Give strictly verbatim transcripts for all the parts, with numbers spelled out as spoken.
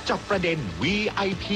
จับประเด็น วี ไอ พี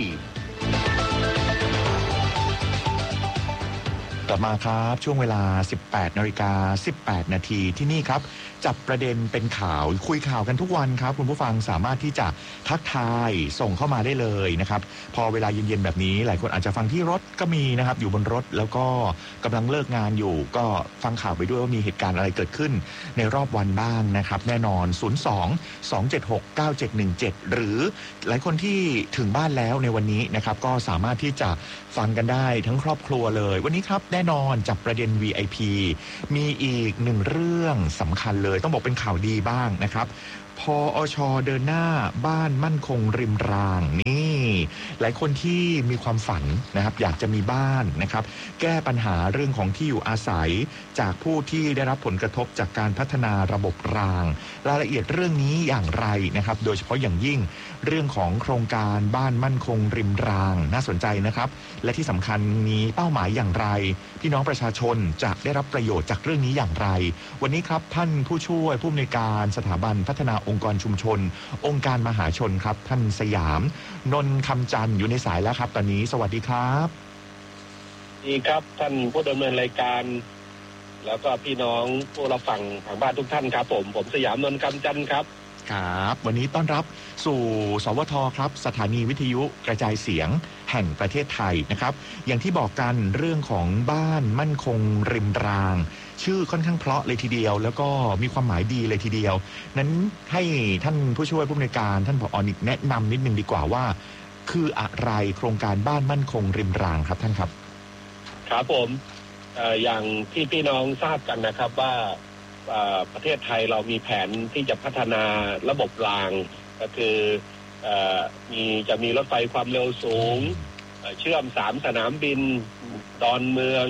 กลับมาครับช่วงเวลา สิบแปดนาฬิกาสิบแปดนาทีที่นี่ครับจับประเด็นเป็นข่าวคุยข่าวกันทุกวันครับคุณผู้ฟังสามารถที่จะทักทายส่งเข้ามาได้เลยนะครับพอเวลาเย็นๆแบบนี้หลายคนอาจจะฟังที่รถก็มีนะครับอยู่บนรถแล้วก็กำลังเลิกงานอยู่ก็ฟังข่าวไปด้วยว่ามีเหตุการณ์อะไรเกิดขึ้นในรอบวันบ้างนะครับแน่นอนศูนย์ สอง สอง เจ็ด หก เก้า เจ็ด หนึ่ง เจ็ดหรือหลายคนที่ถึงบ้านแล้วในวันนี้นะครับก็สามารถที่จะฟังกันได้ทั้งครอบครัวเลยวันนี้ครับแน่นอนจับประเด็น วี ไอ พี มีอีกหนึ่งเรื่องสำคัญเลยต้องบอกเป็นข่าวดีบ้างนะครับพอช.เดินหน้าบ้านมั่นคงริมรางนี่หลายคนที่มีความฝันนะครับอยากจะมีบ้านนะครับแก้ปัญหาเรื่องของที่อยู่อาศัยจากผู้ที่ได้รับผลกระทบจากการพัฒนาระบบรางรายละเอียดเรื่องนี้อย่างไรนะครับโดยเฉพาะอย่างยิ่งเรื่องของโครงการบ้านมั่นคงริมรางน่าสนใจนะครับและที่สำคัญมีเป้าหมายอย่างไรพี่น้องประชาชนจะได้รับประโยชน์จากเรื่องนี้อย่างไรวันนี้ครับท่านผู้ช่วยผู้อำนวยการสถาบันพัฒนาองค์กรชุมชนองค์การมหาชนครับท่านสยามนนท์คำจันทร์อยู่ในสายแล้วครับตอนนี้สวัสดีครับดีครับท่านผู้ดำเนินรายการแล้วก็พี่น้องผู้รับฟังทางบ้านทุกท่านครับผมผมสยามนนท์คำจันทร์ครับครับวันนี้ต้อนรับสู่สวทครับสถานีวิทยุกระจายเสียงแห่งประเทศไทยนะครับอย่างที่บอกกันเรื่องของบ้านมั่นคงริมรางชื่อค่อนข้างเพราะเลยทีเดียวแล้วก็มีความหมายดีเลยทีเดียวนั้นให้ท่านผู้ช่วยผู้อำนวยการท่านผอ.นิกแนะนำนิดนึงดีกว่าว่าคืออะไรโครงการบ้านมั่นคงริมรางครับท่านครับครับผมเอ่ออย่างที่พี่น้องทราบกันนะครับว่าประเทศไทยเรามีแผนที่จะพัฒนาระบบรางก็คือมีจะมีรถไฟความเร็วสูงเชื่อมสามสนามบินดอนเมือง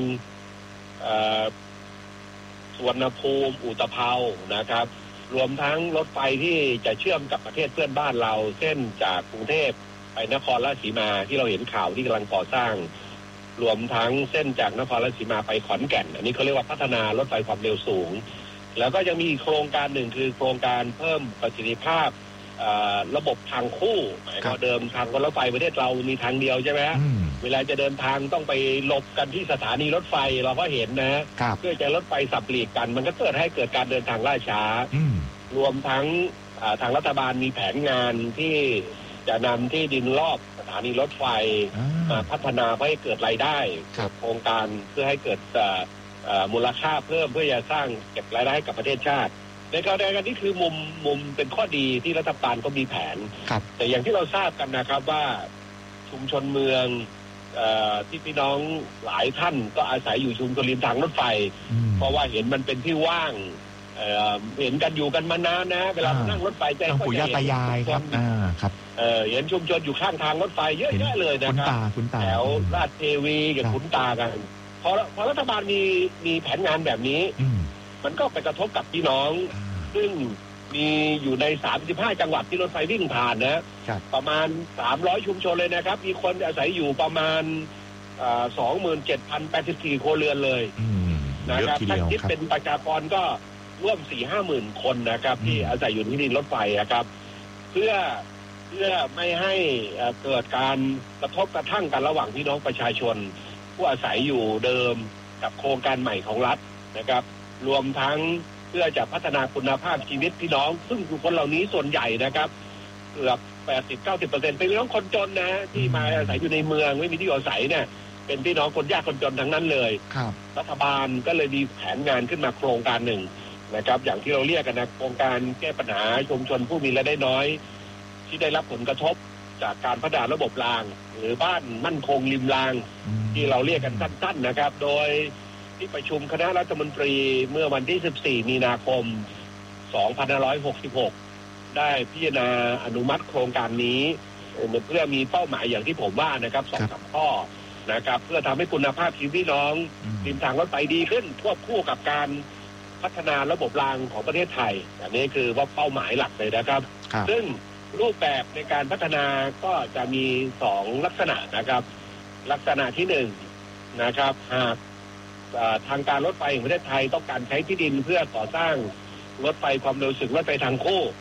สุวรรณภูมิอุตภเปานะครับรวมทั้งรถไฟที่จะเชื่อมกับประเทศเพื่อนบ้านเราเส้นจากกรุงเทพไปนครราชสีมาที่เราเห็นข่าวที่กำลังก่อสร้างรวมทั้งเส้นจากนครราชสีมาไปขอนแก่นอันนี้เขาเรียกว่าพัฒนารถไฟความเร็วสูงแล้วก็ยังมีโครงการหนึ่งคือโครงการเพิ่มประสิทธิภาพระบบทางคู่หมายความเดิมทางรถไฟประเทศเรามีทางเดียวใช่ไหมเวลาจะเดินทางต้องไปหลบกันที่สถานีรถไฟเราก็เห็นนะเพื่อจะรถไฟสับหลีกกันมันก็เกิดให้เกิดการเดินทางล่าช้ารวมทั้งทางรัฐบาลมีแผนงานที่จะนำที่ดินรอบสถานีรถไฟมาพัฒนาเพื่อให้เกิดรายได้โครงการเพื่อให้เกิดมูลค่าเพิ่มเพื่อจะสร้างเก็บรายได้ให้กับประเทศชาติในกรณีนี้คือมุมมุมเป็นข้อดีที่รัฐบาลก็มีแผนแต่อย่างที่เราทราบกันนะครับว่าชุมชนเมืองที่พี่น้องหลายท่านก็อาศัยอยู่ชุมชนริมทางรถไฟเพราะว่าเห็นมันเป็นที่ว่างเห็นกันอยู่กันมานานนะเวลานั่งรถไฟใจก็จะเห็นครับเห็นชุมชนอยู่ข้างทางรถไฟเยอะแยะเลยนะครับแถวราชเทวีกับขุนตากันพอพอรัฐบาลมีมีแผนงานแบบนี้มันก็ไปกระทบกับพี่น้องซึ่งมีอยู่ในสามสิบห้าจังหวัดที่รถไฟวิ่งผ่านนะประมาณสามร้อยชุมชนเลยนะครับมีคนอาศัยอยู่ประมาณ สองหมื่นเจ็ดพันแปดสิบสี่ ครัวเรือนเลยนะครับถ้าคิดเป็นประชากรก็ร่วม สี่ห้าหมื่น คนนะครับที่อาศัยอยู่ที่ดินรถไฟนะครับเพื่อเพื่อไม่ให้เกิดการกระทบกระทั่งกันระหว่างพี่น้องประชาชนผู้อาศัยอยู่เดิมกับโครงการใหม่ของรัฐนะครับรวมทั้งเพื่อจะพัฒนาคุณภาพชีวิตพี่น้องซึ่งคนเหล่านี้ส่วนใหญ่นะครับเกือบ แปดสิบถึงเก้าสิบเปอร์เซ็นต์ เป็นพี่น้องคนจนนะที่มาอาศัยอยู่ในเมืองไม่มีที่อยู่อาศัยเนี่ยเป็นพี่น้องคนยากคนจนทั้งนั้นเลยรัฐบาลก็เลยมีแผนงานขึ้นมาโครงการหนึ่งนะครับอย่างที่เราเรียกกันนะโครงการแก้ปัญหาชุมชนผู้มีรายได้น้อยที่ได้รับผลกระทบจากการพัฒนาระบบรางหรือบ้านมั่นคงริมรางที่เราเรียกกันสั้นๆนะครับโดยที่ประชุมคณะรัฐมนตรีเมื่อวันที่สิบสี่มีนาคมสองพันห้าร้อยหกสิบหกได้พิจารณาอนุมัติโครงการนี้เพื่อมีเป้าหมายอย่างที่ผมว่านะครับสองสามข้อนะครับเพื่อทำให้คุณภาพชีวิตพี่น้องริมทางรถไฟดีขึ้นควบคู่กับการพัฒนาระบบรางของประเทศไทยอันนี้คือว่าเป้าหมายหลักเลยนะครับซึ่งรูปแบบในการพัฒนาก็จะมีสองลักษณะนะครับลักษณะที่หนึ่งนะครับหากทางการรถไฟแห่งประเทศไทยต้องการใช้ที่ดินเพื่อก่อสร้างรถไฟความเร็วสูงรถไฟทางคู่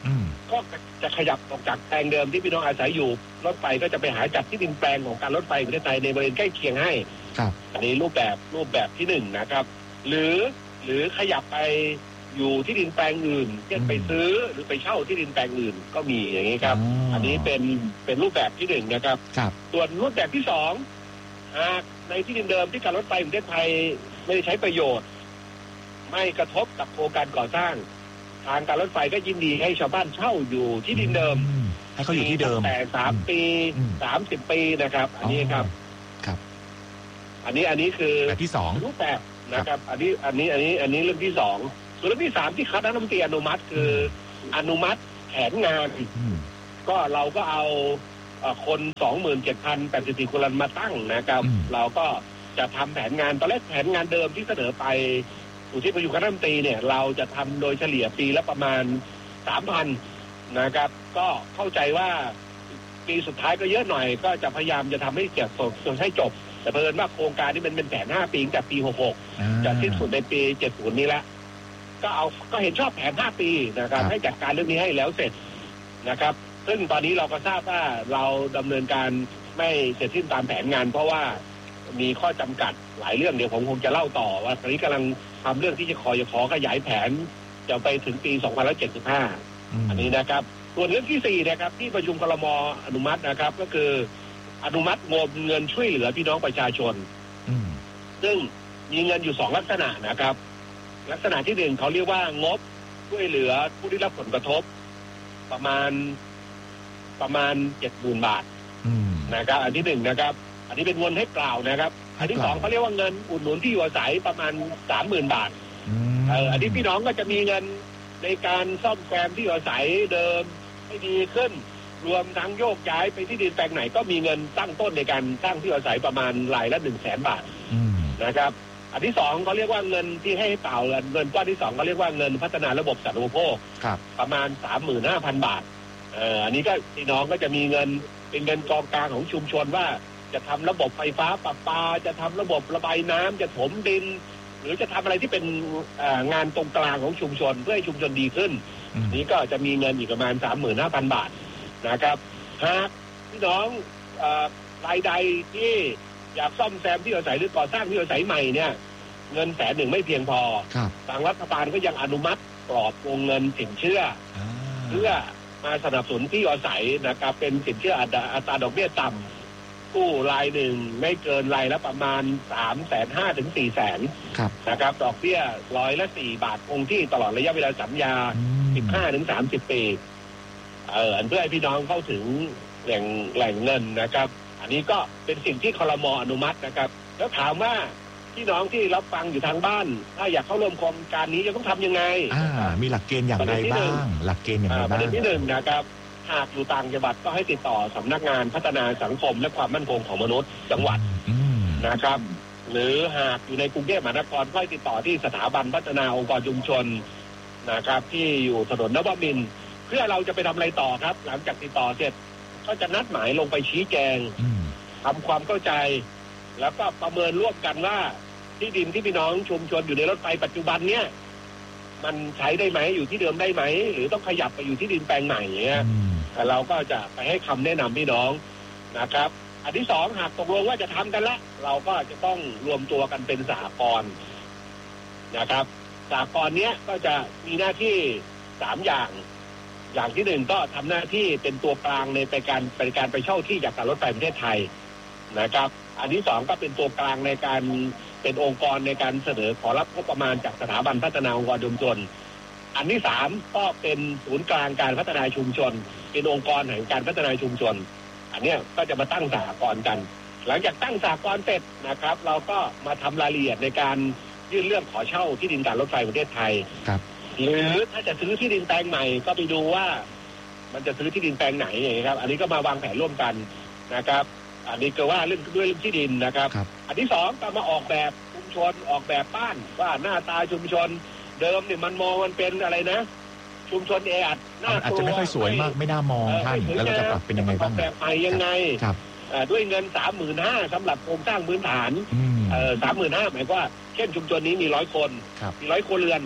ก็จะขยับออกจากแปลงเดิมที่พี่น้องอาศัยอยู่รถไฟก็จะไปหาจัดที่ดินแปลงของการรถไฟประเทศไทยในบริเวณใกล้เคียงให้ครับอันนี้รูปแบบรูปแบบที่หนึ่งนะครับหรือหรือขยับไปอยู่ที่ดินแปลงอื่นเช่นไปซื้อหรือไปเช่าที่ดินแปลงอื่นก็มีอย่างนี้ครับอ, อันนี้เป็นเป็นรูปแบบที่หนึ่งนะครับส่วนรูปแบบที่สองหากในที่ดินเดิมที่การรถไฟประเทศไทยไม่ได้ใช้ประโยชน์ไม่กระทบกับโครงการก่อสร้างทางการรถไฟก็ยินดีให้ชาวบ้านเช่าอยู่ที่ดินเดิมให้เขาอยู่ที่เดิมแต่สามปีสามสิบปีนะครับอันนี้ครับครับอันนี้อันนี้คือแบบที่สองรูปแบบนะครับอันนี้อันนี้อันนี้อันนี้เรื่องที่สองส่วนเรื่องที่สามที่คณะรัฐมนตรีอนุมัติคืออนุมัติแผนงานก็เราก็เอาคน สองหมื่นเจ็ดพันแปดสิบสี่ คนมาตั้งนะครับเราก็จะทำแผนงานตอนแรกแผนงานเดิมที่เสนอไปอยู่ที่ประชุมคณะรัฐมนตรีเนี่ยเราจะทำโดยเฉลี่ยปีละประมาณ สามพัน นะครับก็เข้าใจว่าปีสุดท้ายก็เยอะหน่อยก็จะพยายามจะทำให้เสร็จจนให้จบแต่เพิ่นว่าโครงการนี้มันเป็นแผนห้าปีจากปีหกสิบหกจะสิ้นสุดในปีเจ็ดสิบนี้แล้วก็เอาก็เห็นชอบแผนห้าปีนะครับให้จัดการเรื่องนี้ให้แล้วเสร็จนะครับซึ่งตอนนี้เราก็ทราบว่าเราดำเนินการไม่เสร็จสิ้นตามแผนงานเพราะว่ามีข้อจำกัดหลายเรื่องเดี๋ยวผมคงจะเล่าต่อว่าตอนนี้กำลังทำเรื่องที่จะขอจะขอขยายแผนจะไปถึงปีสองพันเจ็ดสิบห้าอันนี้นะครับส่วนเรื่องที่สี่นะครับที่ประชุมครม.อนุมัตินะครับก็คืออนุมัติงบเงินช่วยเหลือพี่น้องประชาชนซึ่งมีเงินอยู่สองลักษณะนะครับลักษณะที่หนึ่งเขาเรียกว่างบช่วยเหลือผู้ได้รับผลกระทบประมาณประมาณเจ็ดหมื่นบาทนะครับอันที่หนึ่งนะครับอันนี้เป็นเงินให้เปล่านะครับอันที่สองเขาเรียกว่าเงินอุดหนุนที่อยู่อาศัยประมาณสามหมื่นบาทเอออันนี้พี่น้องก็จะมีเงินในการซ่อมแซมที่อยู่อาศัยเดิมให้ดีขึ้นรวมทั้งโยกย้ายไปที่ดินแปลงไหนก็มีเงินตั้งต้นในการสร้างที่อยู่อาศัยประมาณรายละหนึ่งแสนบาทนะครับอันที่สองเขาเรียกว่าเงินที่ให้เปล่าเงินก้อนที่สองเขาเรียกว่าเงินพัฒนาระบบสาธารณูปโภคประมาณสามหมื่นห้าพันบาทเอออันนี้ก็พี่น้องก็จะมีเงินเป็นเงินกองกลางของชุมชนว่าจะทำระบบไฟฟ้าประปาจะทำระบบระบายน้ำจะถมดินหรือจะทำอะไรที่เป็นงานตรงกลางของชุมชนเพื่อให้ชุมชนดีขึ้นนี้ก็จะมีเงินอีกประมาณ สามหมื่นห้าพันบาทนะครับหากพี่น้องรายใดที่อยากซ่อมแซมที่อยู่อาศัยหรือก่อสร้างที่อยู่อาศัยใหม่เนี่ยเงินแสนหนึ่งไม่เพียงพอทางรัฐบาลก็ยังอนุมัติกรอบวงเงินสินเชื่อเพื่อมาสนับสนุนที่อยู่อาศัยนะครับเป็นสินเชื่ออัตราดอกเบี้ยต่ำกู้รายหนึ่งไม่เกินรายละประมาณ สามแสนห้าถึงสี่แสน นะครับดอกเบี้ยร้อยละสี่บาทคงที่ตลอดระยะเวลาสัญญา สิบห้าถึงสามสิบ ปีเอ่อเพื่อให้พี่น้องเข้าถึงแหล่งแหล่งเงินนะครับอันนี้ก็เป็นสิ่งที่ครม.อนุมัตินะครับแล้วถามว่าพี่น้องที่รับฟังอยู่ทางบ้านถ้าอยากเข้าร่วมโครงการนี้จะต้องทำยังไงอ่ามีหลักเกณฑ์อย่างไรบ้างหลักเกณฑ์อย่างไรบ้างประเด็นที่หนึ่งนะครับหากอยู่ต่างจังหวัดก็ให้ติดต่อสำนักงานพัฒนาสังคมและความมั่นคงของมนุษย์จังหวัดนะครับหรือหากอยู่ในกรุงเทพมหานครก็ให้ติดต่อที่สถาบันพัฒนาองค์กรชุมชนนะครับที่อยู่ถนนนวมินทร์เพื่อเราจะไปทำอะไรต่อครับหลังจากติดต่อเสร็จก็จะนัดหมายลงไปชี้แจงทำความเข้าใจแล้วก็ประเมินร่วมกันว่าที่ดินที่พี่น้องชุมชนอยู่ในรถไฟปัจจุบันเนี้ยมันใช้ได้ไหมอยู่ที่เดิมได้ไหมหรือต้องขยับไปอยู่ที่ดินแปลงใหม่เงี้ยแต่เราก็จะไปให้คำแนะนำพี่น้องนะครับอันที่สองหากตกลงว่าจะทำกันละเราก็จะต้องรวมตัวกันเป็นสหกรณ์นะครับสหกรณ์เนี้ยก็จะมีหน้าที่สามอย่างอย่างที่หนึ่งก็ทำหน้าที่เป็นตัวกลางในการในการไปเช่าที่จากการรถไฟประเทศไทยนะครับอันที่สองก็เป็นตัวกลางในการเป็นองค์กรในการเสนอขอรับงบประมาณจากสถาบันพัฒนาองค์กรชุมชนอันที่สามก็เป็นศูนย์กลางการพัฒนาชุมชนเป็นองค์กรแห่งการพัฒนาชุมชนอันนี้ก็จะมาตั้งสหกรณ์กันหลังจากตั้งสหกรณ์เสร็จนะครับเราก็มาทำรายละเอียดในการยื่นเรื่องขอเช่าที่ดินการรถไฟประเทศไทยครับหรือถ้าจะซื้อที่ดินแปลงใหม่ก็ไปดูว่ามันจะซื้อที่ดินแปลงไหนอย่างนี้ครับอันนี้ก็มาวางแผนร่วมกันนะครับอันนี้ก็ว่าเรื่องด้วยเรื่องที่ดินนะครับอันที่สองก็มาออกแบบชุมชนออกแบบบ้านว่าหน้าตาชุมชนเดิมเนี่ยมันมองมันเป็นอะไรนะชุมชนแออัดน่ากลัวอาจจะไม่ค่อยสวยมากไม่น่ามองท่านแล้วเราจะปรับเป็นยังไงบ้างแบบใหม่ยังไงด้วยเงิน สามหมื่นห้าพัน สำหรับโครงสร้างพื้นฐานเอ่อ สามหมื่นห้าพัน หมายว่าเช่นชุมชนนี้มีร้อยคนมีร้อยครัวเรือน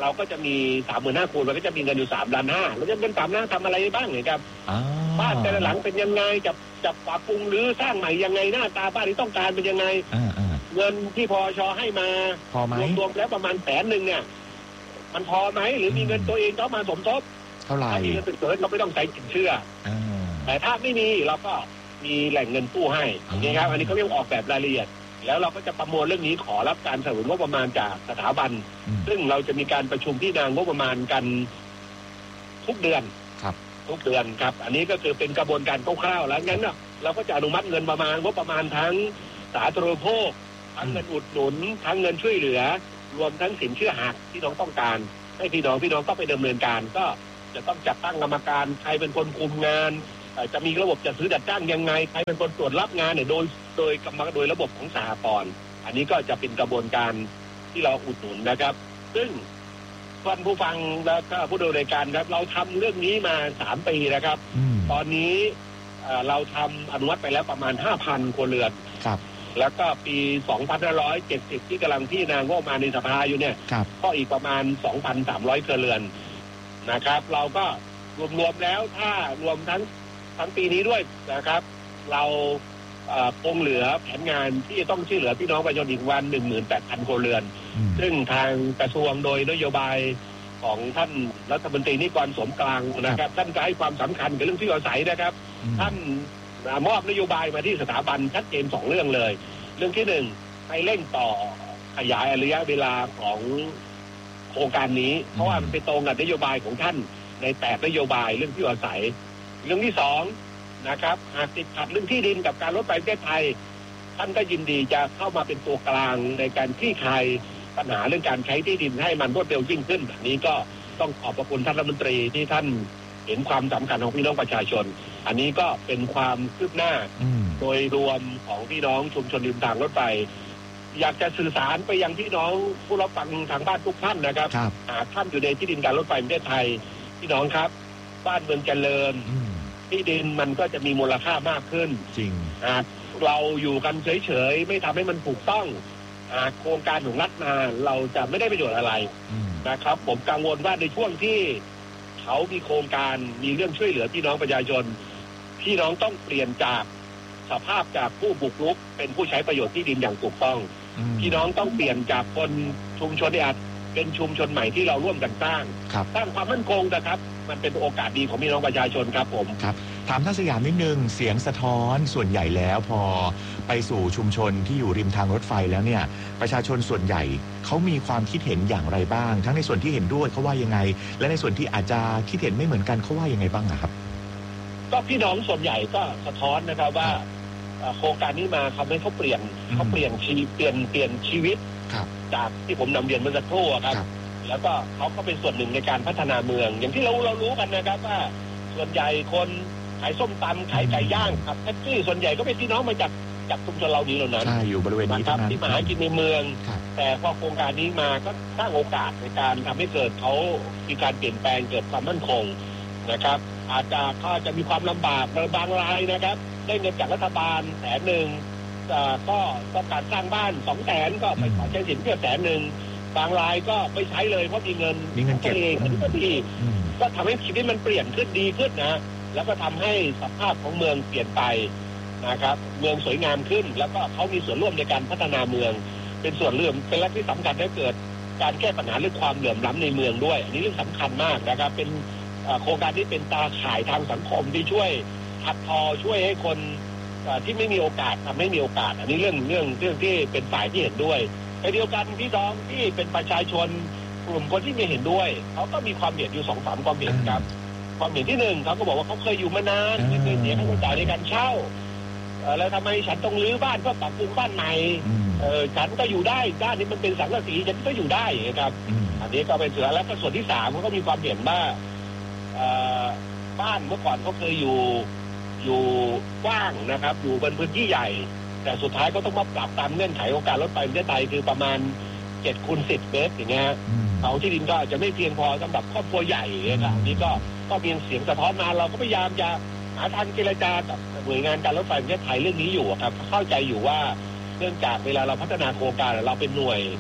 เราก็จะมีสามหมื่นห้าคูณมันก็จะมีเงินอยู่สามล้านห้าแล้วจะเป็นสามล้านทำอะไรบ้างเนี่ยครับบ้านแต่ละหลังเป็นยังไงจะจะปรับปรุงหรือสร้างใหม่ยังไงหน้าตาบ้านที่ต้องการเป็นยังไงเงินที่พชให้มาพอไหมรวมๆแล้วประมาณแสนหนึ่งเนี่ยมันพอไหมหรือมีเงินตัวเองเข้ามาสมทบเท่าไหร่ถ้ามีเงินเป็นเสริมเราไม่ต้องใช้สินเชื่อแต่ถ้าไม่มีเราก็มีแหล่งเงินกู้ให้นี่ครับอันนี้เขาเรียกออกแบบรายละเอียดแล้วเราก็จะประมวลเรื่องนี้ขอรับการสนับสนุนงบประมาณจากสถาบันซึ่งเราจะมีการประชุมที่นางบประมาณกันทุกเดือนครับทุกเดือนครับอันนี้ก็คือเป็นกระบวนการคร่าวๆแล้วงั้นเราก็จะอนุมัติเงินประมาณงบประมาณทั้งสาธารณูปโภคทั้งเงินอุดหนุนทั้งเงินช่วยเหลือรวมทั้งสินเชื่อหักที่น้องต้องการให้พี่น้องพี่น้องก็ไปดำเนินการก็จะต้องจัดตั้งกรรมการใครเป็นคนคุมงานจะมีระบบจัดซื้อจัดจ้างยังไงใครเป็นคนตรวจรับงานเนี่ยโดยโดยกรรมโดยระบบของสหกรณ์อันนี้ก็จะเป็นกระบวนการที่เราอุดหนุนนะครับซึ่งท่านผู้ฟังแล้วก็ผู้ดูรายการครับเราทำเรื่องนี้มาสามปีนะครับตอนนี้เราทำอนุมัติไปแล้วประมาณ ห้าพัน ครัวเรือนครับแล้วก็ปีสองพันห้าร้อยเจ็ดสิบที่กำลังที่นางว่ามาในสภาอยู่เนี่ยก็อีกประมาณ สองพันสามร้อย ครัวเรือนนะครับเราก็รวมๆแล้วถ้ารวมทั้งทั้งปีนี้ด้วยนะครับเราคงเหลือแผนงานที่จะต้องช่วยเหลือพี่น้องประชาชนอีกวัน หนึ่งหมื่นแปดพัน ครัวเรือนซึ่งทางกระทรวงโดยนโยบายของท่านรัฐมนตรีนิกรสมกลางนะครับท่านก็ให้ความสำคัญกับเรื่องที่อยู่อาศัยนะครับท่านมอบนโยบายมาที่สถาบันชัดเจนสองเรื่องเลยเรื่องที่หนึ่งให้เร่งต่อขยายระยะเวลาของโครงการนี้เพราะว่ามันไปตรงกับนโยบายของท่านในแปดนโยบายเรื่องที่อยู่อาศัยเรื่องที่สองนะครับหากติดขัดเรื่องที่ดินกับการรถไฟประเทศไทยท่านก็ยินดีจะเข้ามาเป็นตัวกลางในการคลี่คลายปัญหาเรื่องการใช้ที่ดินให้มันรวดเร็วยิ่งขึ้นอันนี้ก็ต้องขอบพระคุณท่านรัฐมนตรีที่ท่านเห็นความสำคัญของพี่น้องประชาชนอันนี้ก็เป็นความคืบหน้าโดยรวมของพี่น้องชุมชนริมทางรถไฟอยากจะสื่อสารไปยังพี่น้องผู้รับฟังทางบ้านทุกท่านนะครับหากท่านอยู่ในที่ดินการรถไฟประเทศไทยพี่น้องครับบ้านเมืองเจริญที่ดินมันก็จะมีมูลค่ามากขึ้นจริงหากเราอยู่กันเฉยๆไม่ทำให้มันถูกต้องหากโครงการของรัฐมาเราจะไม่ได้ประโยชน์อะไรนะครับผมกังวลว่าในช่วงที่เขามีโครงการมีเรื่องช่วยเหลือพี่น้องประชาชนพี่น้องต้องเปลี่ยนจากสภาพจากผู้บุกรุกเป็นผู้ใช้ประโยชน์ที่ดินอย่างถูกต้องพี่น้องต้องเปลี่ยนจากคนชุมชนที่อาจเป็นชุมชนใหม่ที่เราร่วมกันสร้างสร้างความมั่นคงนะครับมันเป็นโอกาสดีของพี่น้องประชาชนครับผมครับถามท่านสยามนิดนึงเสียงสะท้อนส่วนใหญ่แล้วพอไปสู่ชุมชนที่อยู่ริมทางรถไฟแล้วเนี่ยประชาชนส่วนใหญ่เขามีความคิดเห็นอย่างไรบ้างทั้งในส่วนที่เห็นด้วยเขาว่ายังไงและในส่วนที่อาจจะคิดเห็นไม่เหมือนกันเขาว่ายังไงบ้างครับก็พี่น้องส่วนใหญ่ก็สะท้อนนะครับว่าโครงการนี้มาทำให้เขาเปลี่ยนเขาเปลี่ยนชีเปลี่ยนเปลี่ยนชีวิตจากที่ผมนำเรียนเมื่อสักครู่ครับแล้วก็เขาก็เป็นส่วนหนึ่งในการพัฒนาเมืองอย่างที่เราเรารู้กันนะครับว่าส่วนใหญ่คนขายส้มตำขายไก่ย่างขับแท็กซี่ส่วนใหญ่ก็เป็นพี่น้องมาจากจากชุมชนเรานี้เหล่านั้นใช่อยู่บริเวณนี้ครับที่มาหากินในเมืองแต่พอโครงการนี้มาก็สร้างโอกาสในการทำให้เกิดเขามีการเปลี่ยนแปลงเกิดความมั่นคงนะครับอาจจะเขาจะมีความลำบากบางรายนะครับได้เงินจากรัฐบาลแสนหนึ่งก็ต้องการสร้างบ้านสองแสนก็ไปขอใช้สินเชื่อแสนหนึ่งบางรายก็ไม่ใช้เลยเพราะมีเงินมีเงินเก็บเองก็ดีก็ทำให้ชีวิตมันเปลี่ยนขึ้นดีขึ้นนะแล้วก็ทำให้สภาพของเมืองเปลี่ยนไปนะครับเมืองสวยงามขึ้นแล้วก็เขามีส่วนร่วมในการพัฒนาเมืองเป็นส่วนเรื่องเป็นเรื่องที่สำคัญให้เกิดการแก้ปัญหาเรื่องความเหลื่อมล้ำในเมืองด้วยอันนี้เรื่องสำคัญมากนะครับเป็นโครงการที่เป็นตาข่ายทางสังคมที่ช่วยขัดทอช่วยให้คนที่ไม่มีโอกาสทำให้มีโอกาสอันนี้เรื่องเรื่องเรื่องที่เป็นฝ่ายที่เห็นด้วยในเดียวกันพี่น้องที่เป็นประชาชนกลุ่มคนที่ไม่เห็นด้วยเขาก็มีความเห็นอยู่สองสามความเห็นครับความเห็นที่หนึ่งเขาก็บอกว่าเขาเคยอยู่มานานไม่เคยเสียค่าใช้จ่ายในการเช่าแล้วทำไมฉันต้องรื้อบ้านเพื่อปรับปรุงบ้านใหม่ฉันก็อยู่ได้ด้านนี้มันเป็นสังกะสีฉันก็อยู่ได้ครับอันนี้ก็เป็นเสือแล้วก็ส่วนที่สามเขาก็มีความเห็นว่าบ้านเมื่อก่อนเขาเคยอยู่อยู่กว้างนะครับอยู่บนพื้นที่ใหญ่แต่สุดท้ายก็ต้องมาปรับตามเงื่อนไขของการรถไฟประเทศไทยคือประมาณเจ็ดคูณสิบเมตรอย่างเงี้ยเขาที่ดินก็อาจจะไม่เพียงพอสำหรับครอบครัวใหญ่นะครับนี่ก็ก็มีเสียงสะท้อนมาเราก็พยายามจะหาทางเจรจากับหน่วยงานการรถไฟประเทศไทยเรื่องนี้อยู่ครับเข้าใจอยู่ว่าเนื่องจากเวลาเราพัฒนาโครงการเราเป็นหน่วย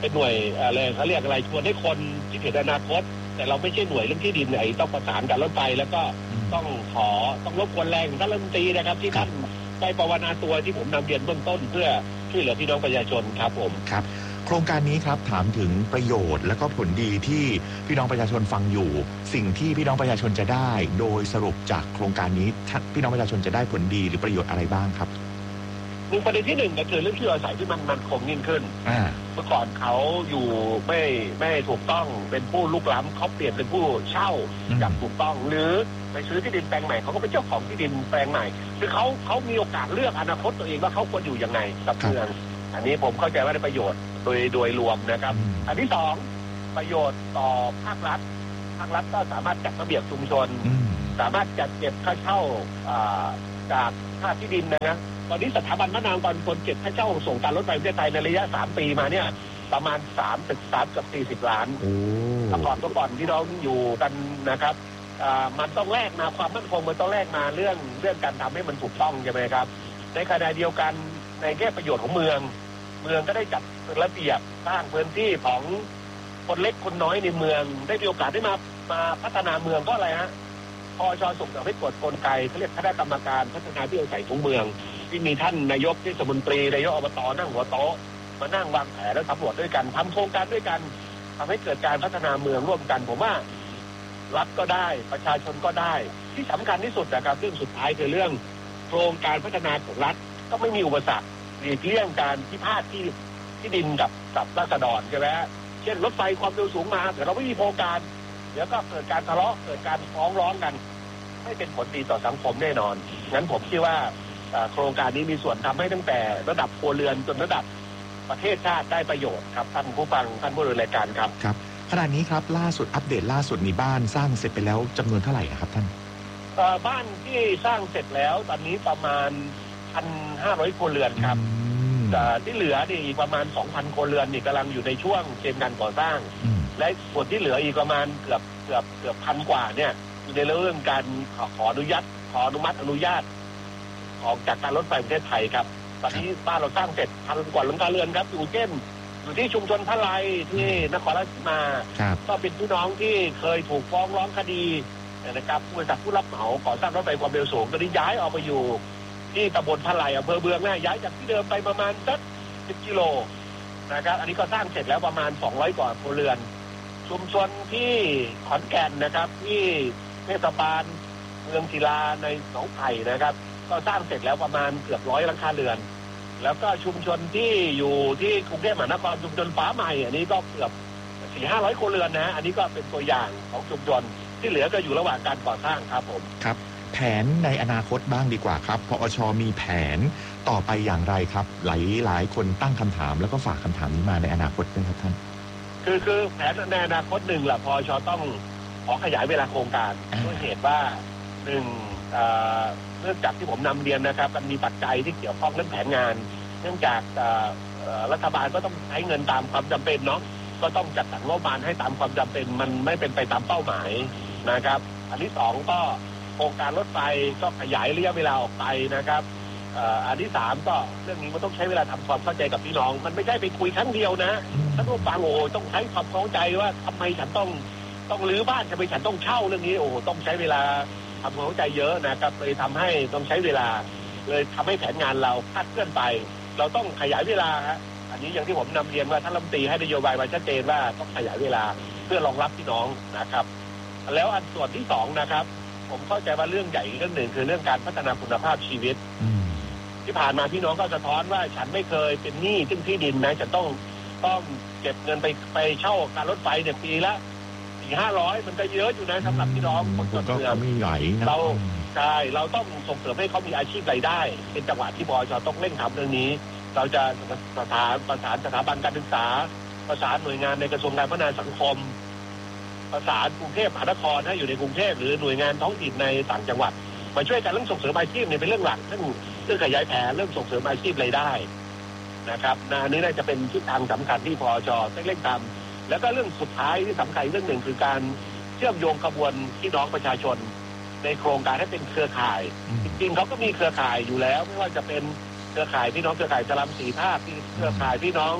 เป็นหน่วยอะไรเขาเรียกอะไรชวนให้คนที่เห็นอนาคตแต่เราไม่ใช่หน่วยเรื่องที่ดินไอ้ต้องประสานกับรถไฟแล้วก็ต้องขอต้องรบกวนแรงท่านรัฐมนตรีนะครับที่ท่านได้ปวารณาตัวที่ผมนำเรียนเบื้องต้นเพื่อช่วยเหลือพี่น้องประชาชนครับผมครับโครงการนี้ครับถามถึงประโยชน์และก็ผลดีที่พี่น้องประชาชนฟังอยู่สิ่งที่พี่น้องประชาชนจะได้โดยสรุปจากโครงการนี้พี่น้องประชาชนจะได้ผลดีหรือประโยชน์อะไรบ้างครับหนึ่งประเด็นที่หนึ่งก็คือเรื่องที่อยู่อาศัยที่มันมันคงยิ่งขึ้นเมื่อก่อนเขาอยู่ไม่ไม่ถูกต้องเป็นผู้ลุกล้ำเขาเปลี่ยนเป็นผู้เช่าอย่างถูกต้องหรือไปซื้อที่ดินแปลงใหม่เขาก็เป็นเจ้าของที่ดินแปลงใหม่คือเขาเขามีโอกาสเลือกอนาคตตัวเองว่าเขาควรอยู่ยังไงกับเมืองอันนี้ผมเข้าใจว่าได้ประโยชน์โดยโดยรวมนะครับอันที่สองประโยชน์ต่อภาครัฐภาครัฐก็สามารถจัดระเบียบชุมชนสามารถจัดเก็บค่าเช่าจากค่าที่ดินนะตอนนี้สถาบันมะนาวตอนคนเก็บค่าเช่าส่งการรถไฟประเทศไทยในระยะสามปีมาเนี่ยประมาณสามสิบสามกับสี่สิบล้านแต่ก่อนก็ก่อนที่เราอยู่กันนะครับมันต้องแลกมาความมั่นคงมันต้องแลกมาเรื่องเรื่องการทำให้มันถูกต้องใช่ไหมครับในขณะเดียวกันในแง่ประโยชน์ของเมืองเมืองก็ได้จัดระเบียบสร้างพื้นที่ของคนเล็กคนน้อยในเมืองได้มีโอกาสได้มามาพัฒนาเมืองก็อะไรฮะพอชส่งเสริมให้กฎกลไกเขาเรียกคณะกรรมการพัฒนาที่อาศัยของเมืองที่มีท่านนายกเทศมนตรีนายกอบตนั่งหัวโต๊ะมานั่งวางแผนและสำรวจด้วยกันทำโครงการด้วยกันทำให้เกิดการพัฒนาเมืองร่วมกันผมว่ารัฐก็ได้ประชาชนก็ได้ที่สำคัญที่สุดนะครับเรื่องสุดท้ายคือเรื่องโครงการพัฒนาของรัฐก็ไม่มีอุปสรรคหลีกเลี่ยงการพิพาทที่ที่ดินกับกับราษฎรใช่ไหมเช่นรถไฟความเร็วสูงมาแต่เราไม่มีโครงการเดี๋ยวก็เกิดการทะเลาะเกิดการฟ้องร้องกันไม่เป็นผลดีต่อสังคมแน่นอนงั้นผมคิดว่าโครงการนี้มีส่วนทำให้ตั้งแต่ระดับครัวเรือนจนระดับประเทศชาติได้ประโยชน์ครับท่านผู้ฟังท่านผู้ดูรายการครับครับขณะนี้ครับล่าสุดอัปเดตล่าสุดมีบ้านสร้างเสร็จไปแล้วจำนวนเท่าไหร่ครับท่านบ้านที่สร้างเสร็จแล้วตอนนี้ประมาณ หนึ่งพันห้าร้อย ครัวเรือนครับที่เหลือนี่อีกประมาณ สองพัน ครัวเรือนนี่กำลังอยู่ในช่วงเกณฑ์การก่อสร้างและส่วนที่เหลืออีกประมาณเกือบเกือบเกือบพันกว่าเนี่ยอยู่ในเรื่องการขออนุญาตขออนุมัติอนุญาตของจากการรถไฟประเทศไทยครับตอนนี้บ้านเราสร้างเสร็จพันกว่าหลังคาเรือนครับอยู่เช่นอยู่ที่ชุมชนพระไลที่นครราชสีมาก็เป็นพี่น้องที่เคยถูกฟ้องร้องคดีนะครับบริษัทผู้รับเหมาก่อสร้างรถไฟความเร็วสูงตอนนี้ย้ายออกไปอยู่ที่ตำบลพระไลอำเภอเมืองนะย้ายจากที่เดิมไปประมาณสักสิบกิโลนะครับอันนี้ก็สร้างเสร็จแล้วประมาณสองร้อยกว่าครัวเรือนชุมชนที่ขอนแก่นนะครับที่เทศบาลเมืองศิลาในหนองไผ่นะครับก็สร้างเสร็จแล้วประมาณเกือบร้อยหลังคาเรือนแล้วก็ชุมชนที่อยู่ที่กรุงเทพมหานครชุมชนฟ้าใหม่อันนี้ก็เกือบสี่ห้าร้อยครัวเรือนนะอันนี้ก็เป็นตัวอย่างของชุมชนที่เหลือก็อยู่ระหว่างการก่อสร้างครับผมครับแผนในอนาคตบ้างดีกว่าครับพอช.มีแผนต่อไปอย่างไรครับหลายหลายคนตั้งคำถามแล้วก็ฝากคำถามนี้มาในอนาคตด้วยครับท่านคือคือแผนในอนาคตหนึ่งแหละพอช.ต้องขอขยายเวลาโครงการด้วยเหตุว่าหนึ่งเนื่องจากที่ผมนำเรียนนะครับมันมีปัจจัยที่เกี่ยวข้องเรื่องแผนงานเนื่องจากรัฐบาลก็ต้องใช้เงินตามความจำเป็นเนาะก็ต้องจัดสรรงบประมาณให้ตามความจำเป็นมันไม่เป็นไปตามเป้าหมายนะครับอันที่สองก็โครงการรถไฟก็ขยายระยะเวลาออกไปนะครับอันที่สามก็เรื่องนี้มันต้องใช้เวลาทำความเข้าใจกับพี่น้องมันไม่ใช่ไปคุยครั้งเดียวนะท่านผู้ฟังโอ้ต้องใช้ความเข้าใจว่าทำไมฉันต้องต้องรื้อบ้านทำไมฉันต้องเช่าเรื่องนี้โอ้ต้องใช้เวลาทำความเข้าใจเยอะนะครับเลยทำให้ต้องใช้เวลาเลยทำให้แผนงานเราคลาดเคลื่อนไปเราต้องขยายเวลาฮะอันนี้อย่างที่ผมนำเรียนว่าท่านรัฐมนตรีให้นโยบายไว้ชัดเจนว่าต้องขยายเวลาเพื่อรองรับพี่น้องนะครับแล้วอันส่วนที่สองนะครับผมเข้าใจว่าเรื่องใหญ่เรื่องหนึ่งคือเรื่องการพัฒนาคุณภาพชีวิตที่ผ่านมาพี่น้องก็สะท้อนว่าฉันไม่เคยเป็นหนี้ซึ่งที่ดินนะจะต้องต้องเก็บเงินไปไปเช่าการรถไฟเนี่ยปีละสี่ห้าร้อยมันก็เยอะอยู่นะสำหรับพี่น้องคนจนเมืองเราใช่เราต้องส่งเสริมให้เขามีอาชีพรายได้เป็นจังหวะที่บช.ต้องเร่งทำเรื่องนี้เราจะประสานประสานสถาบันการศึกษาประสานหน่วยงานในกระทรวงการพัฒนาสังคมประสานกรุงเทพมหานครให้อยู่ในกรุงเทพหรือหน่วยงานท้องถิ่นในต่างจังหวัดมาช่วยกันเรื่องส่งเสริมอาชีพเนี่ยเป็นเรื่องหลักเรื่องเรื่องขยายแผนเรื่องส่งเสริมอาชีพรายได้นะครับอันนี้น่าจะเป็นทิศทางสำคัญที่พช.ต้องเร่งทำแล้วก็เรื่องสุดท้ายที่สำคัญเรื่องหนึ่งคือการเชื่อมโยงขบวนพี่น้องประชาชนในโครงการให้เป็นเครือข่ายจริงๆเขาก็มีเครือข่ายอยู่แล้วไม่ว่าจะเป็นเครือข่ายพี่น้องเครือข่ายสลัมสีภาคเครือข่ายพี่น้อง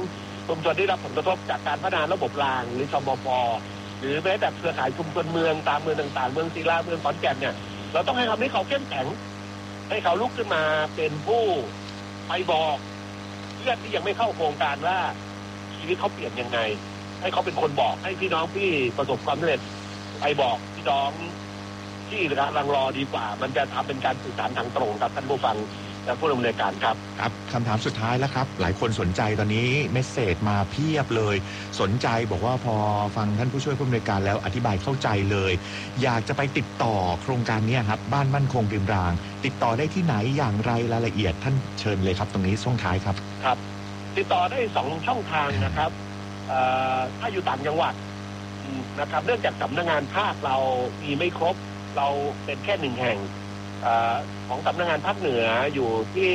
ชุมชนที่รับผลกระทบจากการพัฒนาระบบรางหรือชมป.หรือแม้แต่เครือข่ายชุมชนเมืองตามเมืองต่างๆเมืองศิลาเมืองขอนแก่นเนี่ยเราต้องให้คำนี้เขาเข้มแข็งให้เขาลุกขึ้นมาเป็นผู้ไปบอกเพื่อนที่ยังไม่เข้าโครงการว่าชีวิตเขาเปลี่ยนยังไงให้เขาเป็นคนบอกให้พี่น้องที่ประสบความสำเร็จไปบอกพี่น้องที่กำลังรอดีกว่ามันจะทำเป็นการสื่อสารทางตรงครับท่านผู้ฟังและผู้ดำเนินการครับครับคำถามสุดท้ายแล้วครับหลายคนสนใจตอนนี้เมสเสจมาเพียบเลยสนใจบอกว่าพอฟังท่านผู้ช่วยผู้อำนวยการแล้วอธิบายเข้าใจเลยอยากจะไปติดต่อโครงการนี้ครับบ้านมั่นคงริมรางติดต่อได้ที่ไหนอย่างไรรายละเอียดท่านเชิญเลยครับตรงนี้ช่วงท้ายครับครับติดต่อได้สองช่องทางนะครับถ้าอยู่ต่างจังหวัดนะครับเนื่องจากสำนักงานภาคเรามีไม่ครบเราเป็นแค่หนึ่งแห่งของสำนักงานภาคเหนืออยู่ที่